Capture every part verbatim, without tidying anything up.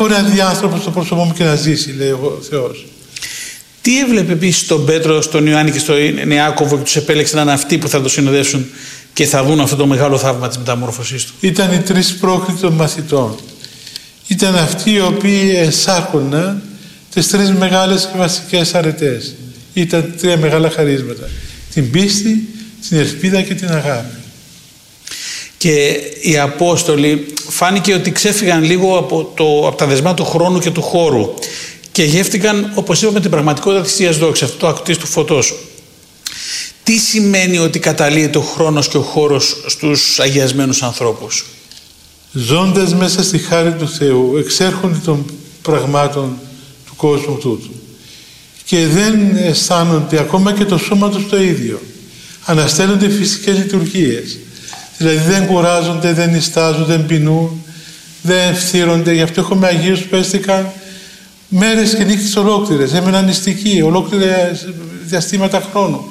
Μπορεί να δει άνθρωπο στο πρόσωπό μου και να ζήσει, λέει ο Θεός. Τι έβλεπε επίσης στον Πέτρο, στον Ιωάννη και στον Ιάκωβο και τους επέλεξε να είναι αυτοί που θα το συνοδεύσουν και θα δουν αυτό το μεγάλο θαύμα της μεταμόρφωσής του? Ήταν οι τρεις πρόκριτοι των μαθητών. Ήταν αυτοί οι οποίοι εσάρχοναν τις τρεις μεγάλες και βασικές αρετές. Ήταν τρία μεγάλα χαρίσματα. Την πίστη, την ελπίδα και την αγάπη. Και οι Απόστολοι φάνηκε ότι ξέφυγαν λίγο από, το, από τα δεσμά του χρόνου και του χώρου και γεύτηκαν, όπως είπαμε, την πραγματικότητα της Θείας Δόξης, αυτό το ακτής του φωτός. Τι σημαίνει ότι καταλύεται ο χρόνος και ο χώρος στους αγιασμένους ανθρώπους? Ζώντας μέσα στη χάρη του Θεού, εξέρχονται των πραγμάτων του κόσμου τούτου και δεν αισθάνονται ακόμα και το σώμα τους το ίδιο. Αναστέλλονται φυσικές λειτουργίες. Δηλαδή δεν κουράζονται, δεν νηστάζουν, δεν πεινούν, δεν φθύρονται. Γι' αυτό έχουμε Αγίους που έστηκαν μέρες και νύχτες ολόκληρες. Έμεναν νηστικοί, ολόκληρα διαστήματα χρόνου.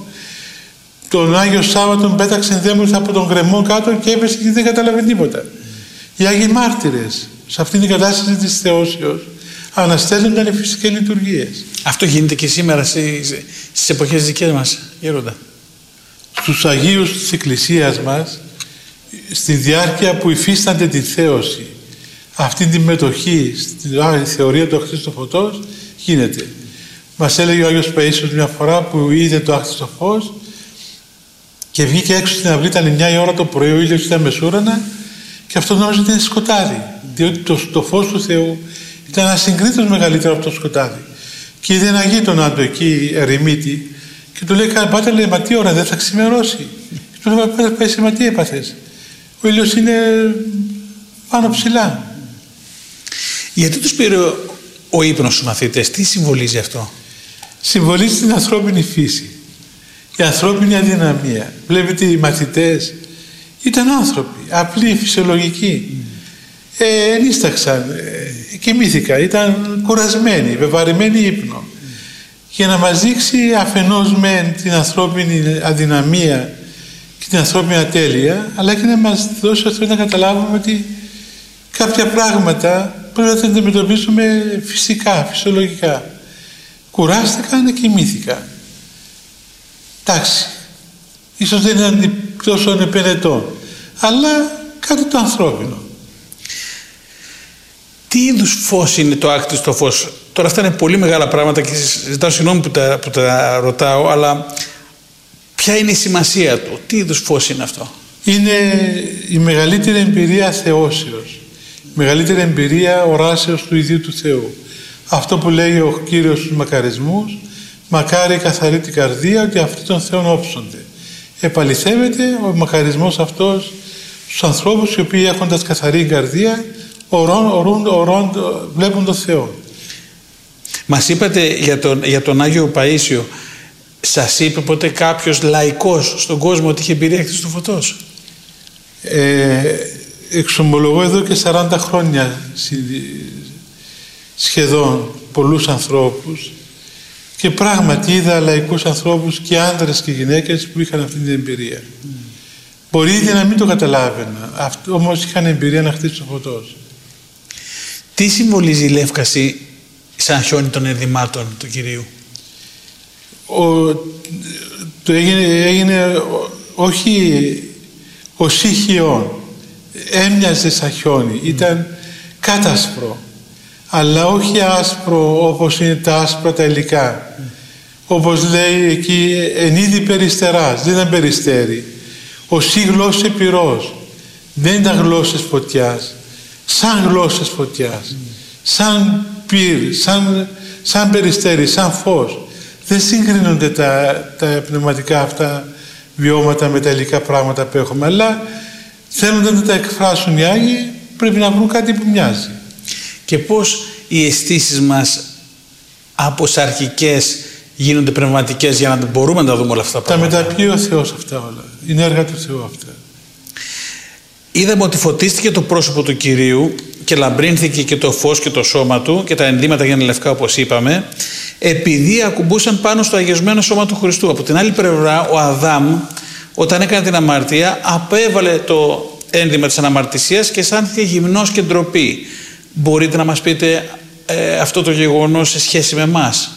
Τον Άγιο Σάββατον πέταξε δαίμονες από τον γκρεμό κάτω και έπεσε και δεν κατάλαβε τίποτα. Οι Άγιοι Μάρτυρες, σε αυτήν την κατάσταση της θεώσεως, αναστέλλονταν οι φυσικές λειτουργίες. Αυτό γίνεται και σήμερα στις, στις εποχές δικές μας, Γέροντα. Στους Αγίους της Εκκλησίας μας, στη διάρκεια που υφίστανται τη θέωση, αυτή τη μετοχή στη θεωρία του ακτίστου φωτός, γίνεται. Μας έλεγε ο Άγιος Παΐσιος μια φορά που είδε το ακτίστο φως και βγήκε έξω στην αυλή, ήταν εννιά η ώρα το πρωί, ο ήλιος ήταν μεσούρανα και αυτό νόμιζε ότι είναι σκοτάδι, διότι το, το φως του Θεού ήταν ασυγκρίτως μεγαλύτερο από το σκοτάδι. Και είδε ένα γείτονα του εκεί, ερημίτη, και του λέει: πάτε, λέει, μα τι ώρα, δεν θα ξημερώσει? Και του λέει: Πέσει, μα τι έπαθες? Ο ήλιος είναι πάνω ψηλά. Γιατί τους πήρε ο ύπνος στους μαθητές, τι συμβολίζει αυτό? Συμβολίζει την ανθρώπινη φύση, η ανθρώπινη αδυναμία. Βλέπετε, οι μαθητές ήταν άνθρωποι, απλοί, φυσιολογικοί. Mm. Ε, ενίσταξαν, ε, κοιμήθηκαν, ήταν κουρασμένοι, βεβαρημένοι ύπνο. Mm. Για να μας δείξει αφενός μεν την ανθρώπινη αδυναμία και την ανθρώπινη ατέλεια, αλλά και να μας δώσει αυτό να καταλάβουμε ότι κάποια πράγματα πρέπει να τα αντιμετωπίσουμε φυσικά, φυσιολογικά. Κουράστηκαν και κοιμήθηκαν. Εντάξει, ίσως δεν είναι τόσο επενετό, αλλά κάτι το ανθρώπινο. Τι είδους φως είναι το άκτιστο φως? Τώρα αυτά είναι πολύ μεγάλα πράγματα και ζητάω συγγνώμη που τα, που τα ρωτάω, αλλά ποια είναι η σημασία του? Τι είδους φως είναι αυτό? Είναι η μεγαλύτερη εμπειρία θεώσεως, η μεγαλύτερη εμπειρία οράσεως του ιδίου του Θεού. Αυτό που λέει ο Κύριος στους μακαρισμούς: μακάρι καθαρή την καρδία, ότι αυτοί των Θεών όψονται. Επαληθεύεται ο μακαρισμός αυτός στους ανθρώπους οι οποίοι έχοντας καθαρή καρδία ορών, ορών, ορών, βλέπουν τον Θεό. Μας είπατε για τον, για τον Άγιο Παΐσιο, σας είπε ποτέ κάποιος λαϊκός στον κόσμο ότι είχε εμπειρία ακτής του φωτός? Ε, εξομολογώ εδώ και σαράντα χρόνια σχεδόν πολλούς ανθρώπους και πράγματι είδα λαϊκούς ανθρώπους και άνδρες και γυναίκες που είχαν αυτή την εμπειρία. Mm. Μπορεί ήδη να μην το καταλάβαινα, όμως είχαν εμπειρία να χτίσει το φωτός. Τι συμβολίζει η λεύκαση σαν χιόνι των ενδυμάτων του Κυρίου? Ο, το έγινε, έγινε όχι ως ηχιόν, έμοιαζε σαν χιόνι, ήταν κάτασπρο, αλλά όχι άσπρο όπως είναι τα άσπρα τα υλικά. Mm. Όπως λέει εκεί, εν είδη περιστεράς, δεν ήταν περιστέρι. Ως ή γλώσσε πυρός, δεν ήταν γλώσσες φωτιάς, σαν γλώσσες φωτιάς, mm. σαν πυρ, σαν, σαν περιστέρι, σαν φως. Δεν συγκρίνονται τα, τα πνευματικά αυτά βιώματα με τα υλικά πράγματα που έχουμε, αλλά θέλοντας να τα εκφράσουν οι Άγιοι πρέπει να βρουν κάτι που μοιάζει. Και πώς οι αισθήσεις μας από σαρκικές γίνονται πνευματικές για να μπορούμε να τα δούμε όλα αυτά τα πράγματα? Τα μεταποιεί ο Θεός αυτά όλα. Είναι έργα του Θεού αυτά. Είδαμε ότι φωτίστηκε το πρόσωπο του Κυρίου και λαμπρύνθηκε και το φως και το σώμα του και τα ενδύματα γίνανε λευκά, όπως είπαμε, επειδή ακουμπούσαν πάνω στο αγιασμένο σώμα του Χριστού. Από την άλλη πλευρά, ο Αδάμ, όταν έκανε την αμαρτία, απέβαλε το ένδυμα της αναμαρτησίας και αισθάνθηκε γυμνός και ντροπή. Μπορείτε να μας πείτε ε, αυτό το γεγονός σε σχέση με εμάς?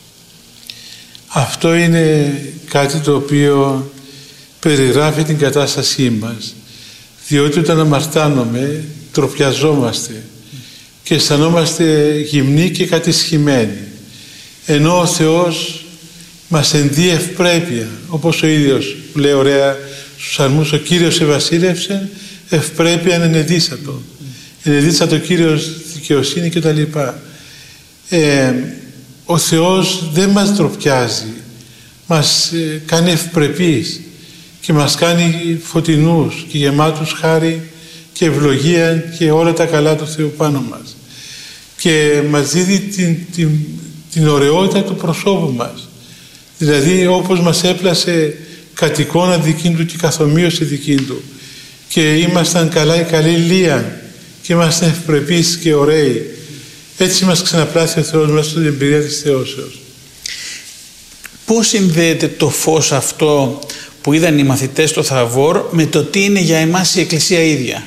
Αυτό είναι κάτι το οποίο περιγράφει την κατάστασή μας, διότι όταν αμαρτάνομαι τροπιαζόμαστε και αισθανόμαστε γυμνοί και κατησχημένοι, ενώ ο Θεός μας ενδύει ευπρέπεια, όπως ο ίδιος που λέει ωραία στους ψαλμούς, ο Κύριος ευασίλευσε, ευπρέπεια ενεδύσατο, ενεδύσατο Κύριος δικαιοσύνη κτλ. Ε, ο Θεός δεν μας ντροπιάζει, μας ε, κάνει ευπρεπείς και μας κάνει φωτεινούς και γεμάτους χάρη και ευλογία και όλα τα καλά του Θεού πάνω μας, και μας δίδει την, την, την ωραιότητα του προσώπου μας, δηλαδή όπως μας έπλασε κατ' εικόνα δική του και καθομοίωση δική του, και ήμασταν καλά, καλή λία και ήμασταν ευπρεπείς και ωραίοι, έτσι μας ξαναπλάσει ο Θεός μέσα στην εμπειρία της θεώσεως. Πώς συνδέεται το φως αυτό που είδαν οι μαθητές στο Θαβόρ με το τι είναι για εμάς η Εκκλησία ίδια?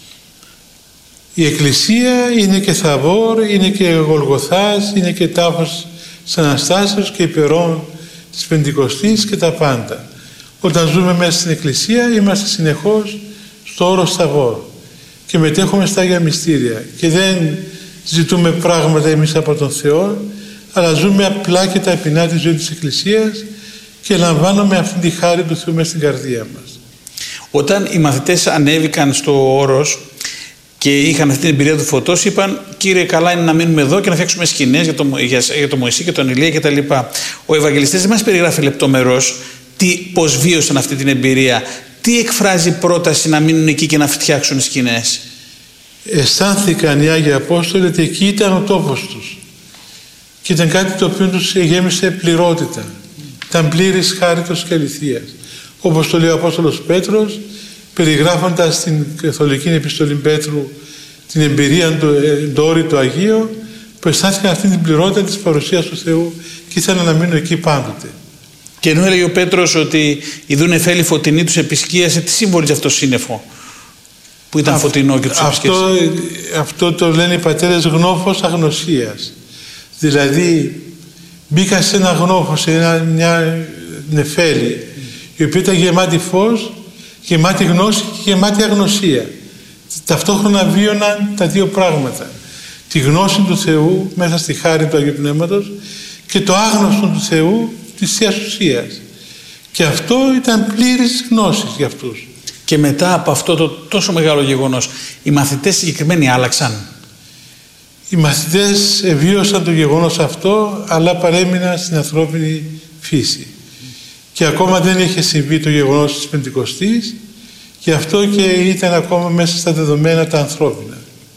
Η Εκκλησία είναι και Θαβόρ, είναι και Γολγοθάς, είναι και τάφος της Αναστάσεως και υπερών της Πεντηκοστής και τα πάντα. Όταν ζούμε μέσα στην Εκκλησία είμαστε συνεχώς στο όρος Θαβόρ και μετέχουμε στα Άγια Μυστήρια και δεν ζητούμε πράγματα εμείς από τον Θεό, αλλά ζούμε απλά και ταπεινά τη ζωή της Εκκλησίας και λαμβάνουμε αυτή τη χάρη του Θεού μέσα στην καρδία μας. Όταν οι μαθητές ανέβηκαν στο όρος και είχαν αυτή την εμπειρία του φωτός, είπαν: Κύριε, καλά είναι να μείνουμε εδώ και να φτιάξουμε σκηνές για τον για, για το Μωυσή και τον Ηλία κτλ. Ο Ευαγγελιστής δεν μας περιγράφει λεπτομερώς πώς βίωσαν αυτή την εμπειρία. Τι εκφράζει πρόταση να μείνουν εκεί και να φτιάξουν σκηνές? Αισθάνθηκαν οι Άγιοι Απόστολοι ότι εκεί ήταν ο τόπος τους και ήταν κάτι το οποίο τους γέμισε πληρότητα. Ήταν πλήρης χάριτος και αληθείας. Όπως το λέει ο Απόστολος Πέτρος, περιγράφοντας την Καθολική Επιστολή Πέτρου την εμπειρία του εντόρι του Αγίου, που αισθάνθηκαν αυτή την πληρότητα της παρουσίας του Θεού και ήθελαν να μείνουν εκεί πάντοτε. Και ενώ έλεγε ο Πέτρος ότι ιδούν εφέλη φωτεινή τους επισκίασε, τι σύμβολιζε αυτό το σύννεφο που ήταν Α, φωτεινό και τους επισκίασε? Αυτό, αυτό το λένε οι πατέρες γνώφος αγνωσίας. Δηλαδή μπήκα σε ένα γνώφο, σε ένα, μια νεφέλη, η οποία ήταν γεμάτη φως, γεμάτη γνώση και γεμάτη αγνωσία. Ταυτόχρονα βίωναν τα δύο πράγματα. Τη γνώση του Θεού μέσα στη χάρη του Αγίου Πνεύματος και το άγνωστο του Θεού της Θείας Ουσίας. Και αυτό ήταν πλήρης γνώσης για αυτούς. Και μετά από αυτό το τόσο μεγάλο γεγονός, οι μαθητές συγκεκριμένοι άλλαξαν? Οι μαθητές βίωσαν το γεγονός αυτό, αλλά παρέμειναν στην ανθρώπινη φύση. Και ακόμα δεν είχε συμβεί το γεγονός της Πεντηκοστής, και αυτό και ήταν ακόμα μέσα στα δεδομένα τα ανθρώπινα.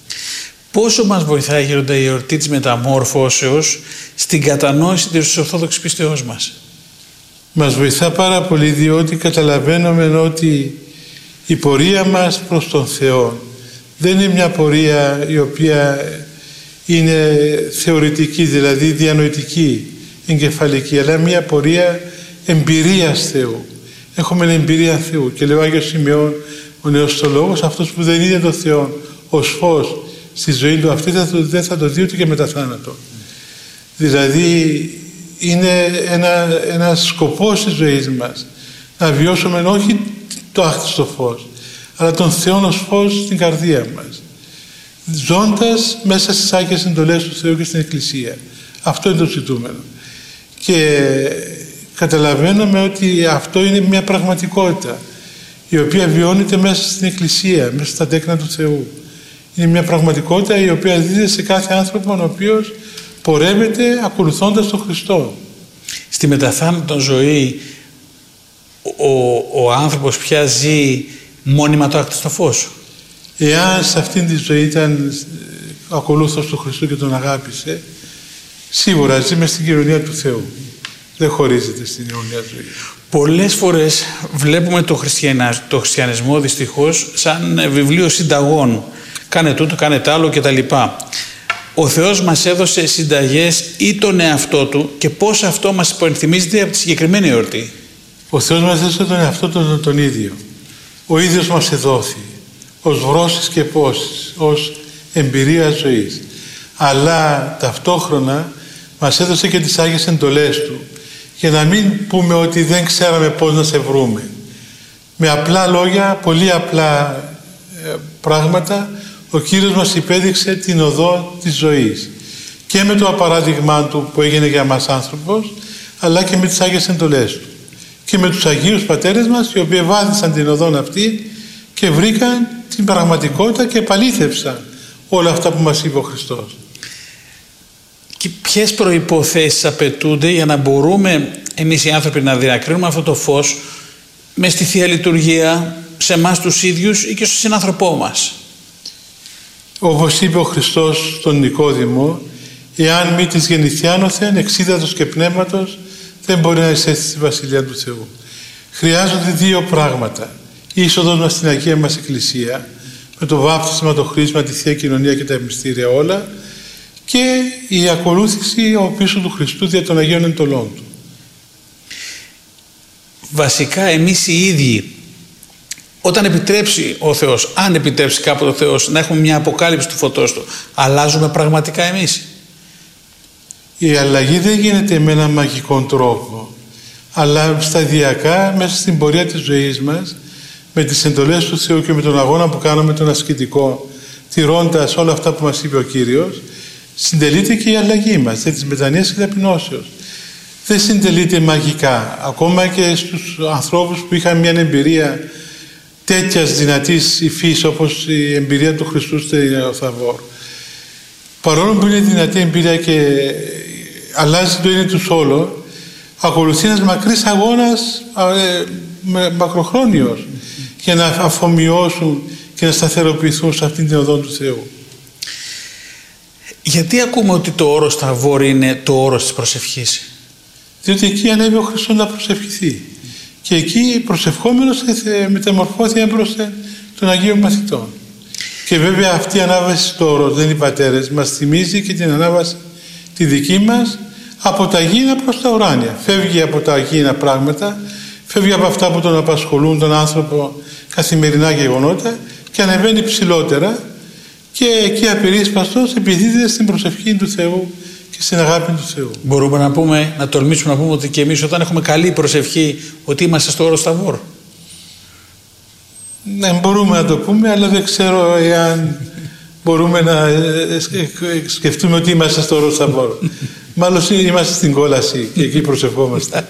Πόσο μας βοηθάει, Γέροντα, η εορτή της Μεταμόρφωσεως στην κατανόηση της Ορθόδοξης πίστεώς μας? Μας βοηθά πάρα πολύ, διότι καταλαβαίνουμε ότι η πορεία μας προς τον Θεό δεν είναι μια πορεία η οποία είναι θεωρητική, δηλαδή διανοητική, εγκεφαλική, αλλά μια πορεία εμπειρίας Θεού. Έχουμε εμπειρία Θεού και λέει ο Άγιος Σημειών, ο νεοστολόγος, αυτός που δεν είδε τον Θεό ως φως στη ζωή του αυτή δεν θα το δει ούτε και μετά θάνατο. Δηλαδή είναι ένα, ένας σκοπός της ζωής μας να βιώσουμε όχι το άκτιστο φως, αλλά τον Θεό ως φως στην καρδία μας, ζώντας μέσα στις Άγιες εντολές του Θεού και στην Εκκλησία. Αυτό είναι το ζητούμενο. Και καταλαβαίνουμε ότι αυτό είναι μια πραγματικότητα η οποία βιώνεται μέσα στην Εκκλησία, μέσα στα τέκνα του Θεού. Είναι μια πραγματικότητα η οποία δίδεται σε κάθε άνθρωπο ο οποίος πορεύεται ακολουθώντας τον Χριστό. Στη μεταθάνατον ζωή ο, ο άνθρωπος πια ζει μόνιμα το άκτιστο φως? Εάν σε αυτήν τη ζωή ήταν ακολούθος του Χριστού και τον αγάπησε, σίγουρα ζει μες στην κοινωνία του Θεού. Δεν χωρίζεται στην αιώνια ζωή. Πολλές φορές βλέπουμε το, χριστιανα, το χριστιανισμό δυστυχώς σαν βιβλίο συνταγών. Κάνε τούτο, κάνε τ' άλλο κτλ. Ο Θεός μας έδωσε συνταγές ή τον εαυτό Του, και πώς αυτό μας υπενθυμίζεται από τη συγκεκριμένη εορτή? Ο Θεός μας έδωσε τον εαυτό τον, τον ίδιο. Ο ίδιος μας εδόθη ως βρώσεις και πόσεις, ως εμπειρία ζωής. Αλλά ταυτόχρονα μας έδωσε και τις Άγιες εντολές Του, για να μην πούμε ότι δεν ξέραμε πώς να σε βρούμε. Με απλά λόγια, πολύ απλά ε, πράγματα, ο Κύριος μας υπέδειξε την οδό της ζωής. Και με το απαράδειγμά Του που έγινε για μας άνθρωπος, αλλά και με τις Άγιες εντολές Του. Και με τους Αγίους Πατέρες μας, οι οποίοι βάδισαν την οδόν αυτή και βρήκαν την πραγματικότητα και επαλήθευσαν όλα αυτά που μας είπε ο Χριστός. Και ποιες προϋποθέσεις απαιτούνται για να μπορούμε εμείς οι άνθρωποι να διακρίνουμε αυτό το φως μες στη Θεία Λειτουργία, σε εμάς τους ίδιους ή και στον συνάνθρωπό μας? Όπως είπε ο Χριστός στον Νικόδημο, εάν μη της γεννηθιάνωθεν εξίδατος και πνεύματος, δεν μπορεί να εισέλθει στη Βασιλεία του Θεού. Χρειάζονται δύο πράγματα. Η είσοδος μας στην Αγία μας Εκκλησία, με το βάπτισμα, το χρήσμα, τη Θεία Κοινωνία και τα μυστήρια όλα, και η ακολούθηση ο πίσω του Χριστού δια των Αγίων εντολών Του. Βασικά εμείς οι ίδιοι, όταν επιτρέψει ο Θεός, αν επιτρέψει κάποτε ο Θεός να έχουμε μια αποκάλυψη του φωτός Του, αλλάζουμε πραγματικά εμείς? Η αλλαγή δεν γίνεται με έναν μαγικό τρόπο, αλλά σταδιακά μέσα στην πορεία της ζωής μας, με τις εντολές του Θεού και με τον αγώνα που κάνουμε τον ασκητικό, τηρώντας όλα αυτά που μας είπε ο Κύριος, συντελείται και η αλλαγή μας, της μετανοίας και ταπεινώσεως. Δεν συντελείται μαγικά. Ακόμα και στους ανθρώπους που είχαν μια εμπειρία τέτοιας δυνατής υφής, όπως η εμπειρία του Χριστού στο Θαβόρ, παρόλο που είναι δυνατή εμπειρία και αλλάζει το είναι τους όλο, ακολουθεί ένας μακρύς αγώνας ε, μακροχρόνιος για να αφομοιώσουν και να σταθεροποιηθούν σε αυτήν την οδό του Θεού. Γιατί ακούμε ότι το όρος Θαβόρ είναι το όρος της προσευχής? Διότι εκεί ανέβη ο Χριστός να προσευχηθεί. Και εκεί προσευχόμενος μεταμορφώθηκε προς των Αγίων Μαθητών. Και βέβαια αυτή η ανάβαση στο όρος, δεν είναι οι πατέρες, μας θυμίζει και την ανάβαση τη δική μας από τα γήινα προς τα ουράνια. Φεύγει από τα γήινα πράγματα, φεύγει από αυτά που τον απασχολούν τον άνθρωπο καθημερινά γεγονότα και ανεβαίνει ψηλότερα, και εκεί απερίσπαστος επιδίδεται στην προσευχή του Θεού και στην αγάπη του Θεού. Μπορούμε να πούμε, να τολμήσουμε να πούμε ότι και εμείς όταν έχουμε καλή προσευχή ότι είμαστε στο όρος Θαβόρ? Ναι, μπορούμε να το πούμε, αλλά δεν ξέρω εάν μπορούμε να σκεφτούμε ότι είμαστε στο όρος Θαβόρ. Μάλλον είμαστε στην κόλαση και εκεί προσευχόμαστε.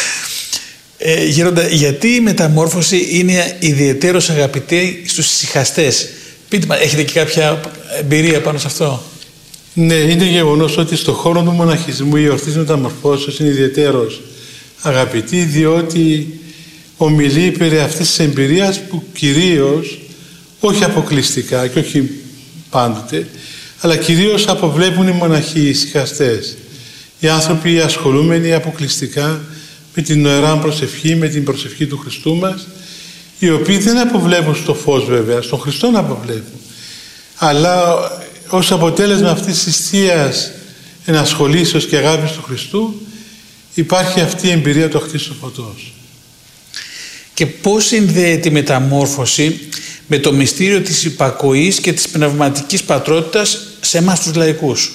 Ε, Γέροντα, γιατί η μεταμόρφωση είναι ιδιαιτέρως αγαπητή στους ησυχαστές? Πείτε μας, έχετε και κάποια εμπειρία πάνω σε αυτό? Ναι, είναι γεγονός ότι στον χώρο του μοναχισμού η ορθής μεταμορφώσεως είναι ιδιαιτέρως αγαπητή, διότι ομιλεί περί αυτής της εμπειρίας που κυρίως, όχι αποκλειστικά και όχι πάντοτε, αλλά κυρίως αποβλέπουν οι μοναχοί, οι ησυχαστές, οι άνθρωποι ασχολούμενοι αποκλειστικά με την νοερά προσευχή, με την προσευχή του Χριστού μας, οι οποίοι δεν αποβλέπουν στο φως βέβαια, στον Χριστό να αποβλέπουν, αλλά ως αποτέλεσμα αυτής της θείας ενασχολήσεως και αγάπης του Χριστού υπάρχει αυτή η εμπειρία του αχτίσου φωτός. Και πώς συνδέεται η μεταμόρφωση με το μυστήριο της υπακοής και της πνευματικής πατρότητας σε εμάς τους λαϊκούς?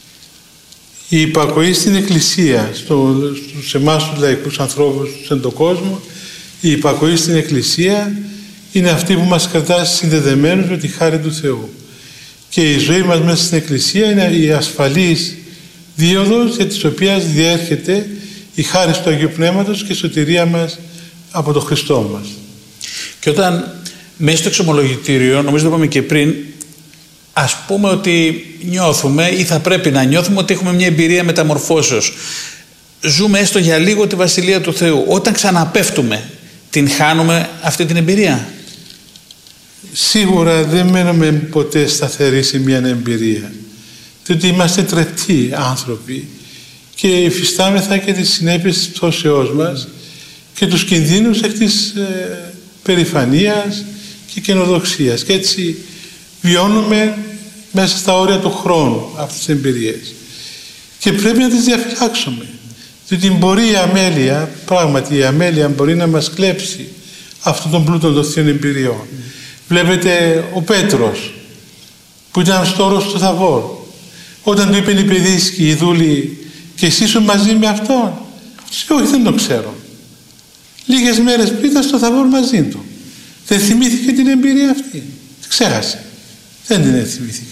Η υπακοή στην Εκκλησία, στο, σε εμάς τους λαϊκούς ανθρώπους στον τον κόσμο, η υπακοή στην Εκκλησία είναι αυτή που μας κρατά συνδεδεμένους με τη χάρη του Θεού. Και η ζωή μας μέσα στην Εκκλησία είναι η ασφαλής δίωδος για της οποίας διέρχεται η χάρη του Αγίου Πνεύματος και η σωτηρία μας από τον Χριστό μας. Και όταν μέσα στο εξομολογητήριο, νομίζω το είπαμε και πριν, ας πούμε ότι νιώθουμε ή θα πρέπει να νιώθουμε ότι έχουμε μια εμπειρία μεταμορφώσεως. Ζούμε έστω για λίγο τη Βασιλεία του Θεού. Όταν ξαναπέφτουμε, την χάνουμε αυτή την εμπειρία? Σίγουρα δεν μένουμε ποτέ σταθεροί σε μια εμπειρία. Διότι είμαστε τρεπτοί άνθρωποι και υφιστάμεθα και τις συνέπειες της πτώσεώς μας και τους κινδύνους εκ της ε, περηφανίας και καινοδοξίας. Και έτσι βιώνουμε μέσα στα όρια του χρόνου αυτές τις εμπειρίες. Και πρέπει να τις διαφυλάξουμε. Διότι μπορεί η αμέλεια, πράγματι η αμέλεια μπορεί να μας κλέψει αυτόν τον πλούτο των θείων εμπειριών. Mm. Βλέπετε ο Πέτρος που ήταν στο όρος του Θαβόρ. Όταν του είπε η παιδίσκη, η δούλη, και εσύ ήσουν μαζί με αυτόν. Όχι, δεν το ξέρω. Λίγες μέρες πριν ήταν στο Θαβόρ μαζί του. Δεν θυμήθηκε την εμπειρία αυτή. Ξέχασε. Δεν την θυμήθηκε.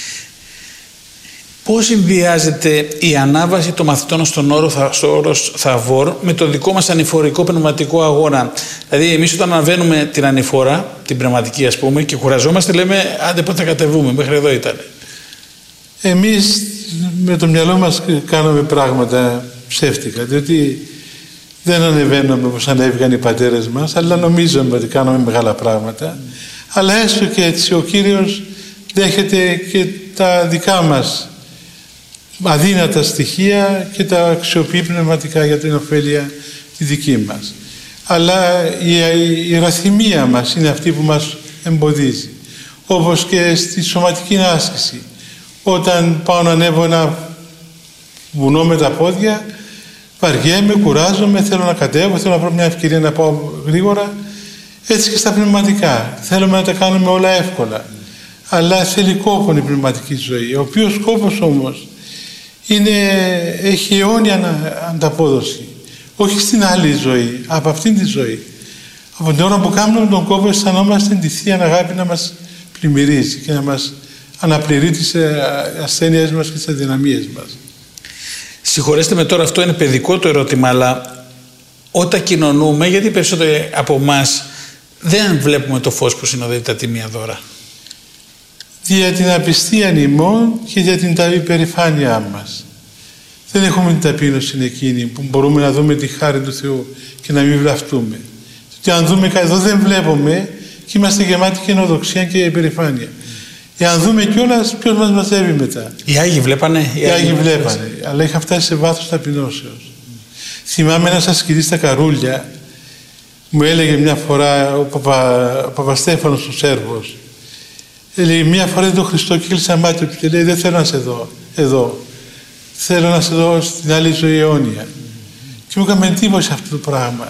Πώς συνδυάζεται η ανάβαση των μαθητών στον όρο, στο όρος Θαβόρ με το δικό μας ανηφορικό πνευματικό αγώνα? Δηλαδή, εμείς όταν αναβαίνουμε την ανηφόρα, την πνευματική ας πούμε, και κουραζόμαστε, λέμε άντε πότε θα κατεβούμε, μέχρι εδώ ήταν. Εμείς με το μυαλό μας κάνουμε πράγματα ψεύτικα, διότι δεν ανεβαίνουμε όπως ανέβηκαν οι πατέρες μας, αλλά νομίζουμε ότι κάνουμε μεγάλα πράγματα. Mm. Αλλά έστω και έτσι ο Κύριος δέχεται και τα δικά μας αδύνατα στοιχεία και τα αξιοποιεί πνευματικά για την ωφέλεια τη δική μας. Αλλά η, η, η ραθυμία μας είναι αυτή που μας εμποδίζει. Όπως και στη σωματική άσκηση. Όταν πάω να ανέβω ένα βουνό με τα πόδια, βαριέμαι, κουράζομαι, θέλω να κατέβω, θέλω να βρω μια ευκαιρία να πάω γρήγορα. Έτσι και στα πνευματικά. Θέλουμε να τα κάνουμε όλα εύκολα. Αλλά θέλει κόπον η πνευματική ζωή. Ο οποίος κόπος όμως είναι, έχει αιώνια ανταπόδοση. Όχι στην άλλη ζωή, από αυτήν τη ζωή. Από την ώρα που κάνουμε τον κόπο αισθανόμαστε τη Θεία Αγάπη να μας πλημμυρίζει και να μας αναπληρεί τις ασθένειες μας και τις αδυναμίες μας. Συγχωρέστε με τώρα, αυτό είναι παιδικό το ερώτημα, αλλά όταν κοινωνούμε, γιατί περισσότεροι από εμάς δεν βλέπουμε το φως που συνοδεύει τα τιμία δώρα? Για την απιστία ημών και για την υπερηφάνειά μας. Δεν έχουμε την ταπείνωση εκείνη που μπορούμε να δούμε τη χάρη του Θεού και να μην βλαφτούμε. Και αν δούμε κάτι εδώ δεν βλέπουμε και είμαστε γεμάτοι καινοδοξία και υπερηφάνεια. Εάν δούμε κιόλας, ποιος μας μαζεύει μετά? Οι Άγιοι βλέπανε. Οι, οι Άγιοι βλέπανε, αλλά είχα φτάσει σε βάθος ταπεινώσεως. Mm. Θυμάμαι ένας ασκητής στα Καρούλια, μου έλεγε μια φορά ο, Παπα, ο Παπαστέφανος ο Σέρβος, έλεγε μια φορά τον Χριστό και κλείσα μάτια του και λέει δεν θέλω να σε δω εδώ, θέλω να σε δω στην άλλη ζωή αιώνια. Mm. Και μου έκανε εντύπωση αυτό το πράγμα.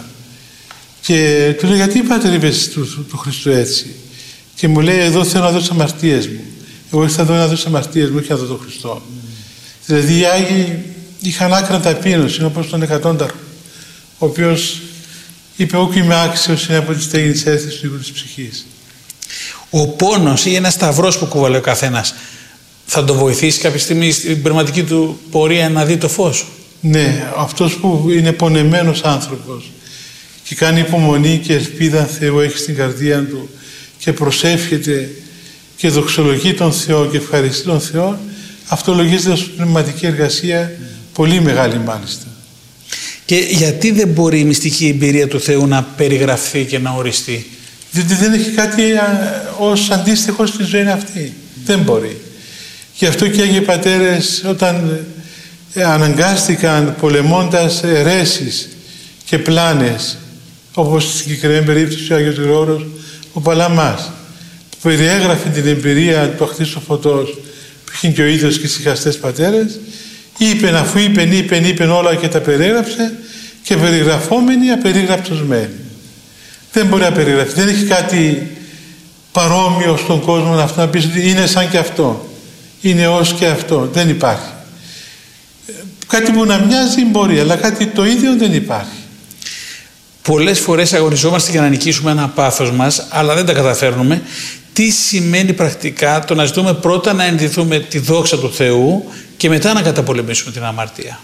Και του λέει γιατί πάτε είπες του, του, του Χριστού έτσι? Και μου λέει εδώ θέλω να δω τις αμαρτίες μου. Εγώ ήρθα εδώ να δω τις αμαρτίες μου, όχι να δω τον Χριστό. Mm. Δηλαδή οι Άγιοι είχαν άκρα ταπείνωση, όπως τον Εκατόνταρχο, ο οποίος είπε «Όκου είμαι άξιος είναι από τη στέγη της αίσθησης του οίκου της ψυχής». Ο πόνος ή ένας σταυρός που κουβαλάει ο καθένας θα τον βοηθήσει κάποια στιγμή στην πνευματική του πορεία να δει το φως? Ναι, αυτός που είναι πονεμένος άνθρωπος και κάνει υπομονή και ελπίδα Θεού έχει στην καρδία του και προσεύχεται και δοξολογεί τον Θεό και ευχαριστεί τον Θεό, αυτό λογίζεται ως πνευματική εργασία πολύ μεγάλη μάλιστα. Και γιατί δεν μπορεί η μυστική εμπειρία του Θεού να περιγραφεί και να οριστεί? Διότι δεν έχει κάτι ως αντίστοιχο στη ζωή αυτή. Mm. Δεν μπορεί. Γι' αυτό και οι Άγιοι Πατέρες όταν αναγκάστηκαν πολεμώντας αιρέσεις και πλάνες, όπως στη συγκεκριμένη περίπτωση ο Άγιος Γρηγόρος ο Παλαμάς, που περιέγραφε την εμπειρία του αχτίσου φωτός που είχε και ο ίδιος και οι συγχαστές πατέρες, είπεν, αφού είπεν, είπεν, είπεν όλα και τα περιέγραψε και περιγραφόμενοι απερίγραπτος μένει. Δεν μπορεί να περιγραφεί. Δεν έχει κάτι παρόμοιο στον κόσμο αυτό να πει ότι είναι σαν και αυτό. Είναι ως και αυτό. Δεν υπάρχει. Κάτι που να μοιάζει μπορεί, αλλά κάτι το ίδιο δεν υπάρχει. Πολλές φορές αγωνιζόμαστε για να νικήσουμε ένα πάθος μας, αλλά δεν τα καταφέρνουμε. Τι σημαίνει πρακτικά το να ζητούμε πρώτα να ενδυθούμε τη δόξα του Θεού και μετά να καταπολεμήσουμε την αμαρτία?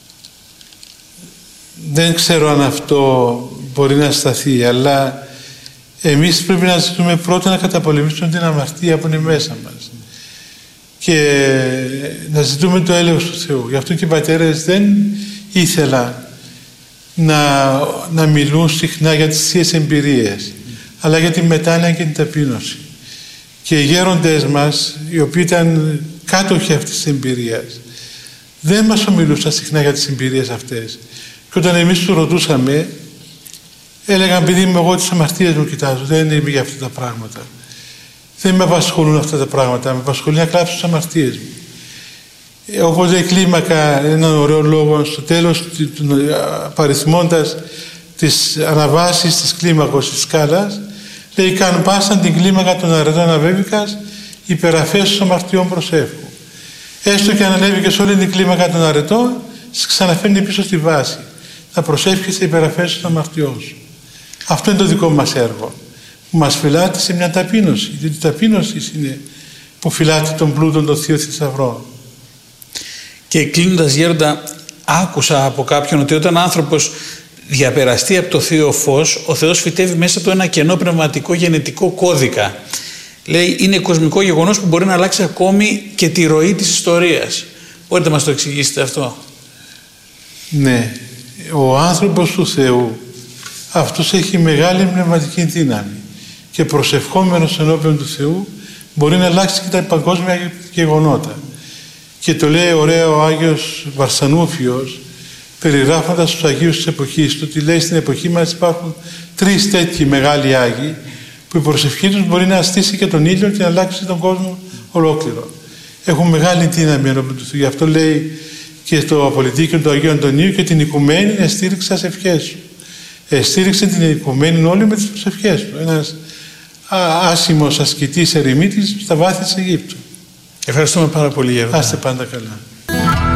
Δεν ξέρω αν αυτό μπορεί να σταθεί, αλλά εμείς πρέπει να ζητούμε πρώτα να καταπολεμήσουμε την αμαρτία που είναι μέσα μας και να ζητούμε το έλεος του Θεού. Γι' αυτό και οι πατέρες δεν ήθελαν να, να μιλούν συχνά για τις θείες εμπειρίες, αλλά για τη μετάνοια και την ταπείνωση. Και οι γέροντες μας, οι οποίοι ήταν κάτοχοι αυτής της εμπειρίας, δεν μας ομιλούσαν συχνά για τις εμπειρίες αυτές. Και όταν εμείς τους ρωτούσαμε, έλεγαν παιδί μου, εγώ τις αμαρτίες μου κοιτάζω, δεν είμαι για αυτά τα πράγματα. Δεν με απασχολούν αυτά τα πράγματα, με απασχολεί να κλάψω τις αμαρτίες μου. Ε, οπότε η κλίμακα, έναν ωραίο λόγο, στο τέλος απαριθμώντας τις αναβάσεις της κλίμακος της σκάλας, λέει, καν πάσαν την κλίμακα των αρετών αβέβηκας, υπεραφέσεως αμαρτιών προσεύχου. Έστω και αν ανέβει και σε όλη την κλίμακα των αρετών, σας ξαναφέρνει πίσω στη βάση. Θα προσεύχεστε υπεραφέσεως αμαρτιών σου. Αυτό είναι το δικό μας έργο. Που μας φυλάται σε μια ταπείνωση. Διότι η ταπείνωση είναι που φυλάται τον πλούτο των θείων θησαυρών. Και κλείνοντας, Γέροντα, άκουσα από κάποιον ότι όταν άνθρωπος διαπεραστεί από το Θείο Φως, ο Θεός φυτεύει μέσα του ένα κενό πνευματικό γενετικό κώδικα. Λέει, είναι κοσμικό γεγονός που μπορεί να αλλάξει ακόμη και τη ροή της ιστορίας. Μπορείτε να μας το εξηγήσετε αυτό? Ναι. Ο άνθρωπος του Θεού, αυτός έχει μεγάλη πνευματική δύναμη και προσευχόμενος ενώπιον του Θεού μπορεί να αλλάξει και τα παγκόσμια γεγονότα. Και το λέει ωραία ο Άγιος Βαρσανούφιος, περιγράφοντας τους Αγίους της εποχής του, ότι λέει στην εποχή μας υπάρχουν τρεις τέτοιοι μεγάλοι Άγιοι που η προσευχή τους μπορεί να στήσει και τον ήλιο και να αλλάξει τον κόσμο ολόκληρο. Έχουν μεγάλη δύναμη ενώπιον του Θεού. Γι' αυτό λέει και στο απολυτίκιο του Αγίου Αντωνίου και την οικουμένη εστήριξα σε ευχές σου. Εστήριξε την οικουμένη όλοι με τις προσευχές του. Ένας άσημος ασκητής ερημίτης στα βάθη της Αιγύπτου. Ευχαριστούμε πάρα πολύ, Γέροντα. Άστε πάντα καλά.